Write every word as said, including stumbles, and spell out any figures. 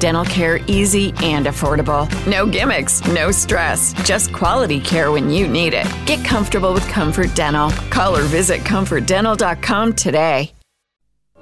dental care easy and affordable. No gimmicks, no stress, just quality care when you need it. Get comfortable with Comfort Dental. Call or visit comfort dental dot com today.